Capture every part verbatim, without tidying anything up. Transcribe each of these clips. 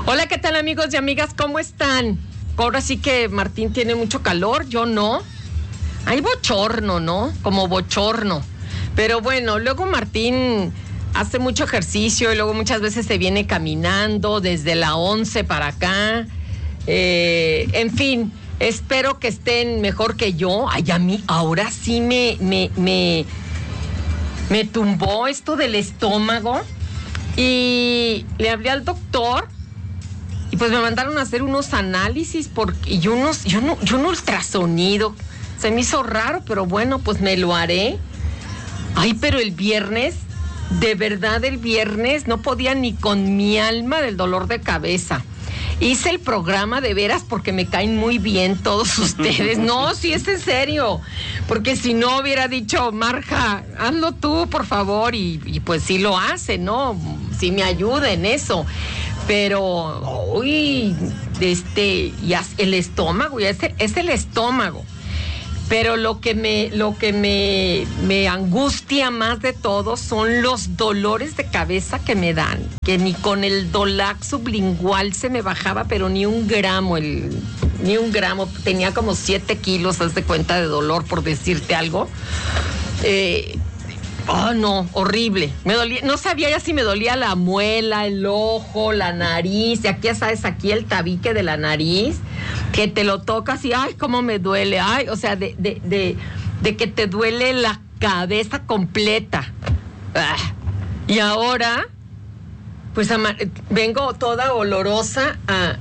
Hola, ¿qué tal, amigos y amigas? ¿Cómo están? Ahora sí que Martín tiene mucho calor, yo no. Hay bochorno, ¿no? Como bochorno. Pero bueno, luego Martín hace mucho ejercicio y luego muchas veces se viene caminando desde la once para acá. Eh, en fin, espero que estén mejor que yo. Ay, a mí ahora sí me, me, me, me tumbó esto del estómago y le hablé al doctor. Y pues me mandaron a hacer unos análisis porque, y unos, yo no, yo un ultrasonido. Se me hizo raro, pero bueno, pues me lo haré. Ay, pero el viernes, de verdad el viernes, no podía ni con mi alma del dolor de cabeza. Hice el programa de veras porque me caen muy bien todos ustedes. No, sí es en serio. Porque si no hubiera dicho, Marja, hazlo tú, por favor. Y, y pues sí lo hace, ¿no? Sí me ayuda en eso. Pero, uy, este, ya el estómago, ya es, es el estómago. Pero lo que me, lo que me, me angustia más de todo son los dolores de cabeza que me dan. Que ni con el Dolac sublingual se me bajaba, pero ni un gramo, el, ni un gramo. Tenía como siete kilos, haz de cuenta, de dolor, por decirte algo. Eh, Oh, no, horrible. Me dolía, no sabía ya si me dolía la muela, el ojo, la nariz. Y aquí ya sabes, aquí el tabique de la nariz, que te lo tocas y ay, cómo me duele. Ay, o sea, de, de, de, de que te duele la cabeza completa. Ah. Y ahora, pues ama, vengo toda olorosa a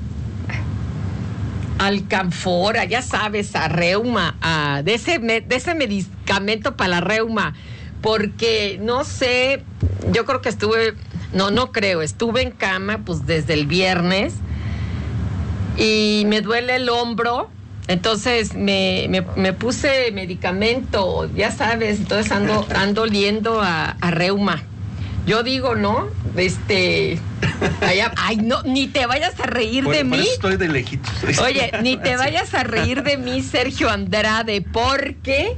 al Canfora, ya sabes, a reuma, a, de ese, de ese medicamento para la reuma. Porque, no sé, yo creo que estuve, no, no creo, estuve en cama pues desde el viernes y me duele el hombro, entonces me, me, me puse medicamento, ya sabes, entonces ando, ando oliendo a, a reuma. Yo digo, ¿no? Este, allá, ay, no, ni te vayas a reír por, de por mí. Eso estoy de lejitos. Oye, ni te vayas a reír de mí, Sergio Andrade, porque...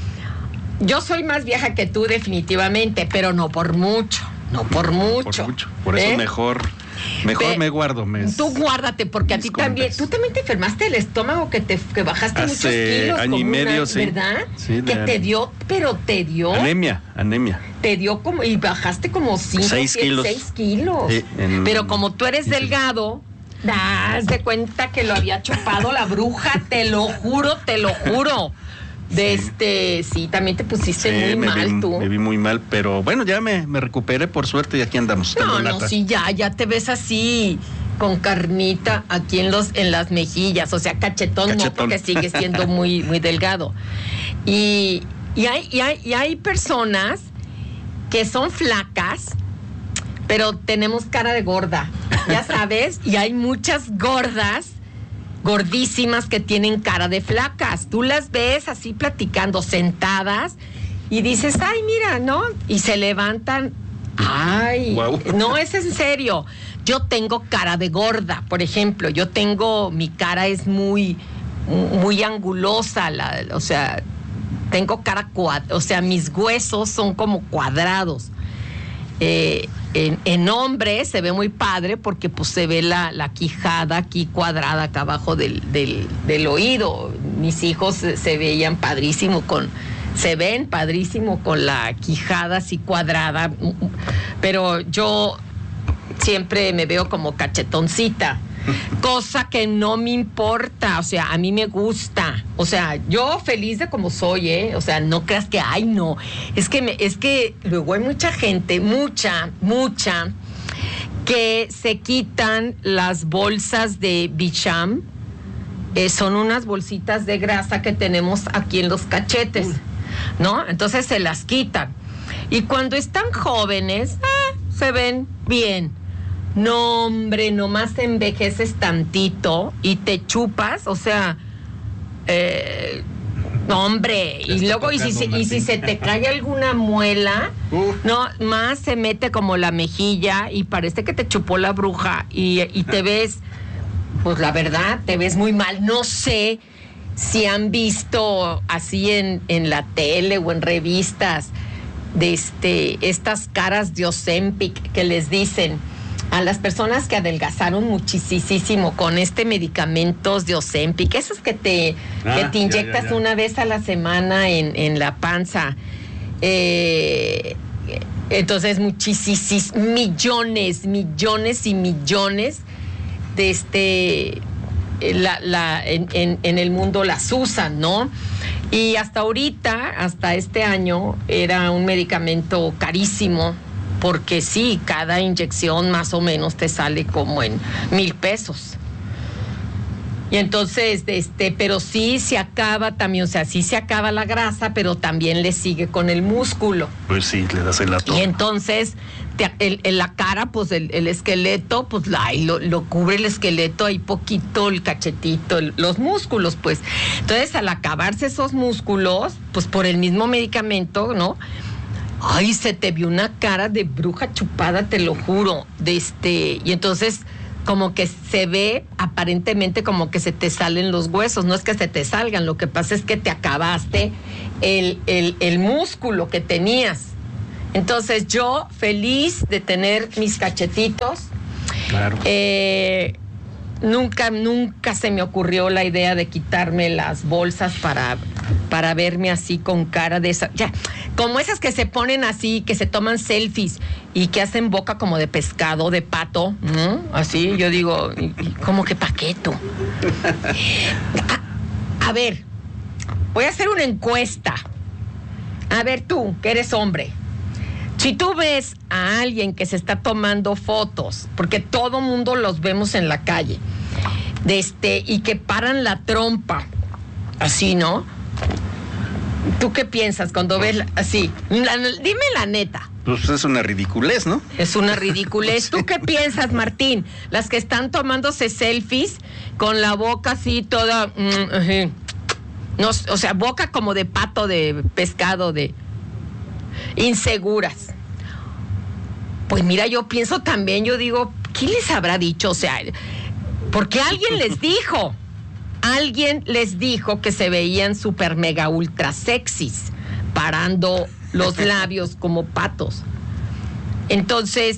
Yo soy más vieja que tú definitivamente, pero no por mucho, no por mucho. Por mucho, por eso ¿eh? mejor, mejor Pe- me guardo. Mes, tú guárdate, porque a ti también, tú también te enfermaste del estómago, que te que bajaste Hace muchos kilos. año y medio, una, sí. ¿Verdad? Sí, que te dio, pero te dio. Anemia, anemia. Te dio como, y bajaste como cinco, seis siete, kilos. seis kilos. Sí, en, pero como tú eres sí. delgado, das de cuenta que lo había chupado la bruja, te lo juro, te lo juro. De sí. este, sí, también te pusiste sí, muy me mal vi, tú. Me vi muy mal, pero bueno, ya me, me recuperé por suerte y aquí andamos. No, no, lata. sí, ya, ya te ves así, con carnita aquí en los, en las mejillas, o sea, cachetón, cachetón. No, porque sigues siendo muy, muy delgado. Y, y hay, y hay, y hay personas que son flacas, pero tenemos cara de gorda, ya sabes, y hay muchas gordas gordísimas que tienen cara de flacas. Tú las ves así platicando, sentadas, y dices, ay, mira, ¿no? Y se levantan. Ay, wow. No, es en serio. Yo tengo cara de gorda, por ejemplo. Yo tengo, mi cara es muy, muy angulosa, la, o sea, tengo cara cuadrada, o sea, mis huesos son como cuadrados. Eh, en, en hombres se ve muy padre porque pues se ve la, la quijada aquí cuadrada acá abajo del, del, del oído. Mis hijos se, se veían padrísimo con, se ven padrísimo con la quijada así cuadrada, pero yo siempre me veo como cachetoncita. Cosa que no me importa, o sea, a mí me gusta, o sea, yo feliz de como soy, ¿eh? O sea, no creas que, ay, no, es que, me, es que luego hay mucha gente, mucha, mucha, que se quitan las bolsas de Bicham, eh, son unas bolsitas de grasa que tenemos aquí en los cachetes, ¿no? Entonces se las quitan, y cuando están jóvenes, eh, se ven bien. No, hombre, nomás envejeces tantito y te chupas, o sea, eh, no, hombre, y luego, y si, se, y si se te cae alguna muela, uh. no, más se mete como la mejilla y parece que te chupó la bruja y, y te ves, pues la verdad, te ves muy mal. No sé si han visto así en, en la tele o en revistas de este, estas caras de Ozempic que les dicen, a las personas que adelgazaron muchísimo con este medicamentos de Ozempic, esos que te, ah, que te inyectas ya, ya, ya. una vez a la semana en, en la panza. Eh, entonces, muchísimos, millones, millones y millones de este... La, la, en, en, en el mundo las usan, ¿no? Y hasta ahorita, hasta este año, era un medicamento carísimo, porque sí, cada inyección más o menos te sale como en mil pesos. Y entonces, este, pero sí se acaba también, o sea, sí se acaba la grasa, pero también le sigue con el músculo. Pues sí, le das el ato. Y entonces, te, el, en la cara, pues el, el esqueleto, pues la, lo, lo cubre el esqueleto, ahí poquito, el cachetito, el, los músculos, pues. Entonces, al acabarse esos músculos, pues por el mismo medicamento, ¿no? Ay, se te vio una cara de bruja chupada, te lo juro. De este, y entonces... como que se ve aparentemente como que se te salen los huesos, no es que se te salgan, lo que pasa es que te acabaste el, el, el músculo que tenías. Entonces yo feliz de tener mis cachetitos. Claro. Eh, nunca, nunca se me ocurrió la idea de quitarme las bolsas para, para verme así con cara de esa, ya, como esas que se ponen así, que se toman selfies y que hacen boca como de pescado, de pato, ¿no? Así, yo digo, como que paqueto. A, a ver, voy a hacer una encuesta. A ver tú, que eres hombre. Si tú ves a alguien que se está tomando fotos, porque todo mundo los vemos en la calle, de este, y que paran la trompa, así, ¿no? ¿Tú qué piensas cuando ves la, así? La, dime la neta. Pues es una ridiculez, ¿no? Es una ridiculez. ¿Tú qué piensas, Martín? Las que están tomándose selfies con la boca así toda... Mm, uh, no, o sea, boca como de pato, de pescado, de... inseguras. Pues mira, yo pienso también, yo digo, ¿quién les habrá dicho? O sea, porque alguien les dijo, alguien les dijo que se veían súper mega ultra sexys, parando los labios como patos. Entonces,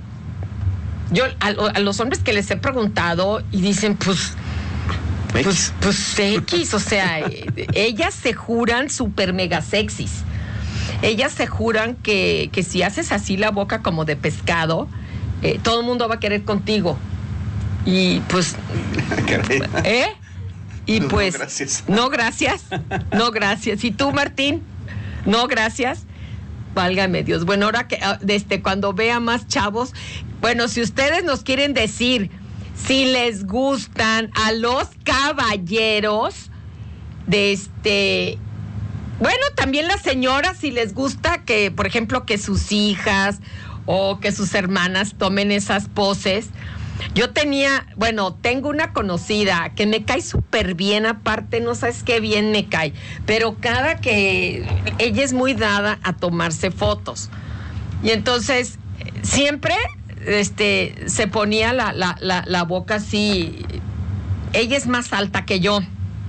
yo a, a los hombres que les he preguntado y dicen, pues, pues, pues X, o sea, ellas se juran súper mega sexys. Ellas se juran que, que si haces así la boca como de pescado, eh, todo el mundo va a querer contigo. Y pues... ¿Eh? Y pues... No, gracias. No, gracias. No, gracias. ¿Y tú, Martín? No, gracias. Válgame Dios. Bueno, ahora que desde cuando vea más chavos, bueno, si ustedes nos quieren decir si les gustan a los caballeros de este... Bueno, también las señoras, si les gusta que, por ejemplo, que sus hijas o que sus hermanas tomen esas poses. Yo tenía, bueno, tengo una conocida que me cae súper bien, aparte, no sabes qué bien me cae, pero cada que ella es muy dada a tomarse fotos. Y entonces, siempre este, se ponía la, la, la, la boca así. Ella es más alta que yo.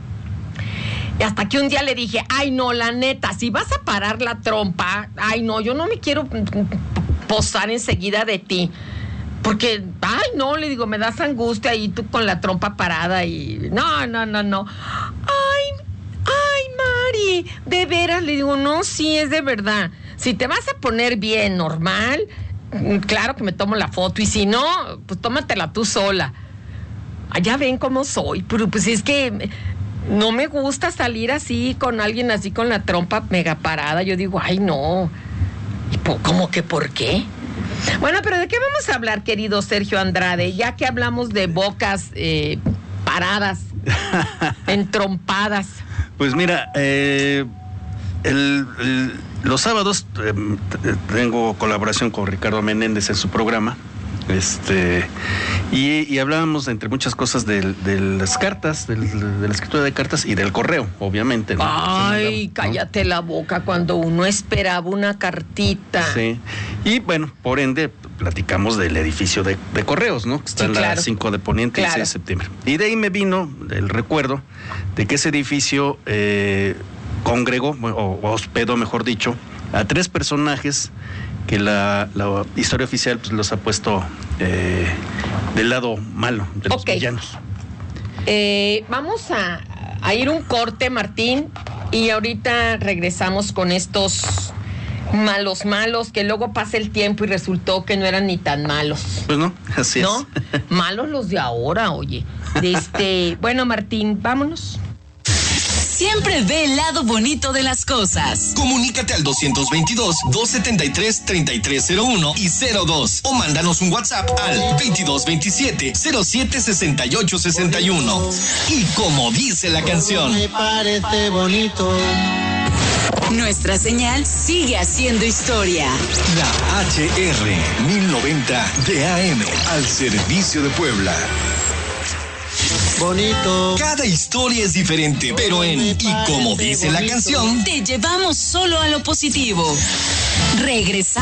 Y hasta que un día le dije, ay no, la neta, si vas a parar la trompa, ay no, yo no me quiero posar enseguida de ti. Porque, ay no, le digo, me das angustia y tú con la trompa parada y... No, no, no, no. Ay, ay, Mari, de veras, le digo, no, sí, es de verdad. Si te vas a poner bien, normal, claro que me tomo la foto. Y si no, pues tómatela tú sola. Ya ven cómo soy, pero pues es que... No me gusta salir así con alguien así con la trompa mega parada. Yo digo, ay, no. ¿Cómo que por qué? Bueno, pero ¿de qué vamos a hablar, querido Sergio Andrade? Ya que hablamos de bocas eh, paradas, entrompadas. Pues mira, eh, el, el, los sábados eh, tengo colaboración con Ricardo Menéndez en su programa. Este y, y hablábamos entre muchas cosas de, de las cartas, de, de la escritura de cartas y del correo, obviamente, ¿no? Ay, ¿no? cállate la boca cuando uno esperaba una cartita. Sí. Y bueno, por ende, platicamos del edificio de, de correos, ¿no? Que está sí, en claro. la cinco de Poniente, claro. y seis de septiembre. Y de ahí me vino el recuerdo de que ese edificio eh, congregó, o hospedó, mejor dicho, a tres personajes que la, la historia oficial pues, los ha puesto eh, del lado malo de los okay. villanos. Eh, vamos a, a ir un corte, Martín, y ahorita regresamos con estos malos malos, que luego pasa el tiempo y resultó que no eran ni tan malos. Pues no, así ¿no? es. Malos los de ahora, oye. De este, bueno, Martín, vámonos. Siempre ve el lado bonito de las cosas. Comunícate al dos veintidós, doscientos setenta y tres, treinta y tres cero uno y cero dos o mándanos un WhatsApp al veintidós veintisiete, cero siete sesenta y ocho sesenta y uno. Y como dice la canción, me parece bonito. Nuestra señal sigue haciendo historia. La H R mil noventa de A M al servicio de Puebla. Bonito. Cada historia es diferente, pero en Y como dice la canción, te llevamos solo a lo positivo. Regresa.